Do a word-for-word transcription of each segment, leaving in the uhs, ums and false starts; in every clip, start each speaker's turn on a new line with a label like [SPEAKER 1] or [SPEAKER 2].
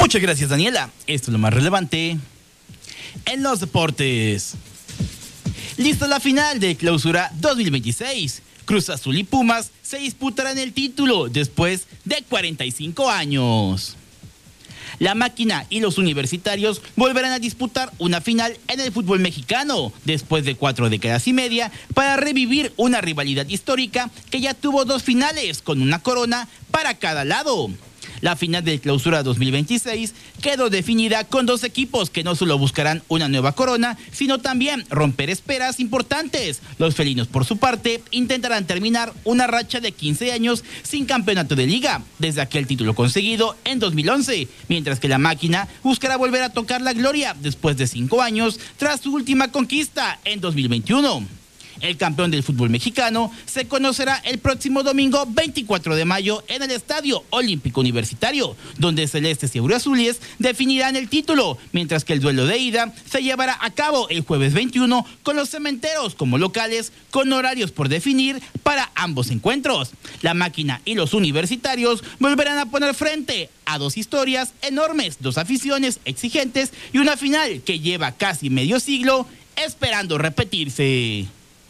[SPEAKER 1] Muchas gracias, Daniela. Esto es lo más relevante en los deportes. Lista la final de Clausura dos mil veintiséis. Cruz Azul y Pumas se disputarán el título después de cuarenta y cinco años. La Máquina y los Universitarios volverán a disputar una final en el fútbol mexicano después de cuatro décadas y media para revivir una rivalidad histórica que ya tuvo dos finales con una corona para cada lado. La final del Clausura dos mil veintiséis quedó definida con dos equipos que no solo buscarán una nueva corona, sino también romper esperas importantes. Los felinos, por su parte, intentarán terminar una racha de quince años sin campeonato de liga, desde aquel título conseguido en dos mil once, mientras que la Máquina buscará volver a tocar la gloria después de cinco años tras su última conquista en dos mil veintiuno. El campeón del fútbol mexicano se conocerá el próximo domingo veinticuatro de mayo en el Estadio Olímpico Universitario, donde celestes y azules definirán el título, mientras que el duelo de ida se llevará a cabo el jueves veintiuno con los cementeros como locales, con horarios por definir para ambos encuentros. La Máquina y los Universitarios volverán a poner frente a dos historias enormes, dos aficiones exigentes y una final que lleva casi medio siglo esperando repetirse.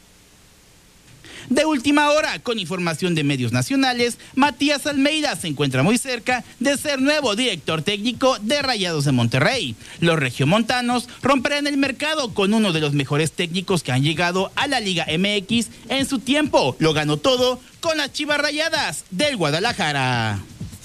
[SPEAKER 1] De última hora, con información de medios nacionales, Matías Almeida se encuentra muy cerca de ser nuevo director técnico de Rayados de Monterrey. Los regiomontanos romperán el mercado con uno de los mejores técnicos que han llegado a la Liga M X en su tiempo. Lo ganó todo con las Chivas Rayadas del Guadalajara.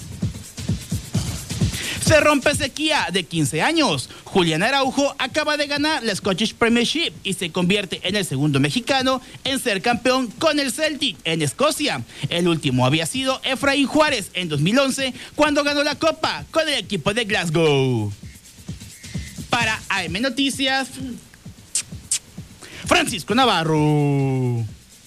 [SPEAKER 1] Se rompe sequía de quince años. Julián Araujo acaba de ganar la Scottish Premiership y se convierte en el segundo mexicano en ser campeón con el Celtic en Escocia. El último había sido Efraín Juárez en dos mil once cuando ganó la Copa con el equipo de Glasgow. Para A M Noticias, Francisco Navarro.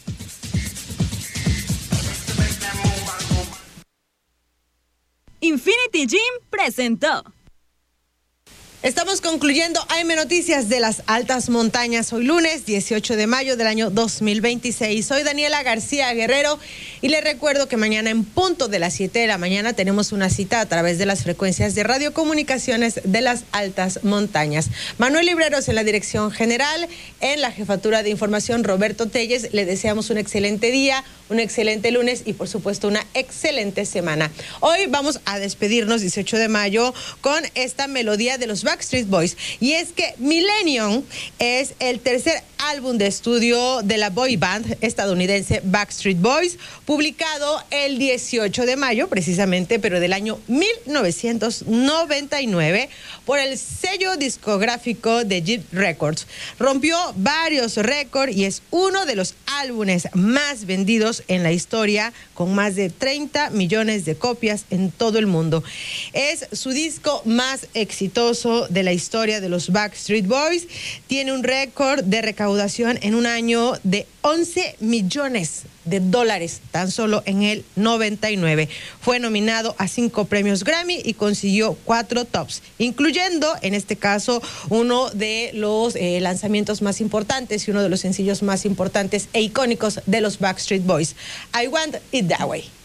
[SPEAKER 2] Infinity Gym presentó.
[SPEAKER 3] Estamos concluyendo A M Noticias de las Altas Montañas. Hoy lunes dieciocho de mayo del año dos mil veintiséis. Soy Daniela García Guerrero y les recuerdo que mañana en punto de las siete de la mañana tenemos una cita a través de las frecuencias de radiocomunicaciones de las Altas Montañas. Manuel Libreros en la dirección general, en la jefatura de información Roberto Telles. Le deseamos un excelente día, un excelente lunes y por supuesto una excelente semana. Hoy vamos a despedirnos dieciocho de mayo con esta melodía de los Backstreet Boys, y es que Millennium es el tercer álbum de estudio de la boy band estadounidense Backstreet Boys, publicado el dieciocho de mayo precisamente, pero del año mil novecientos noventa y nueve por el sello discográfico de Jive Records. Rompió varios récords y es uno de los álbumes más vendidos en la historia, con más de treinta millones de copias en todo el mundo. Es su disco más exitoso de la historia de los Backstreet Boys. Tiene un récord de recaudación en un año de once millones de dólares, tan solo en el noventa y nueve. Fue nominado a cinco premios Grammy y consiguió cuatro tops, incluyendo, en este caso, uno de los eh, lanzamientos más importantes y uno de los sencillos más importantes e icónicos de los Backstreet Boys, I Want It That Way.